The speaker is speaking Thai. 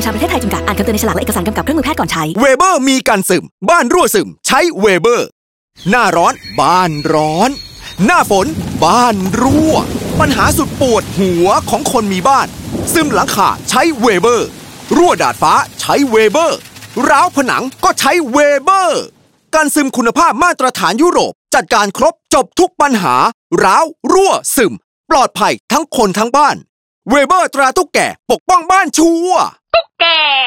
ชาประเทศไทยจำกัดอ่านคำเตือนในฉลากและเอกสารกำกับเครื่องมือแพทย์ก่อนใช้เวเบอร์มีกันซึมบ้านรั่วซึมใช้เวเบอร์หน้าร้อนบ้านร้อนหน้าฝนบ้านรั่วปัญหาสุดปวดหัวของคนมีบ้านซึมหลังคาใช้เวเบอร์รั่วดาดฟ้าใช้เวเบอร์ร้าวผนังก็ใช้เวเบอร์กันซึมคุณภาพมาตรฐานยุโรปจัดการครบจบทุกปัญหาร้าวรั่วซึมปลอดภัยทั้งคนทั้งบ้านเวเบอร์ตราตุ๊กแกปกป้องบ้านชัวร์ตุ๊กแก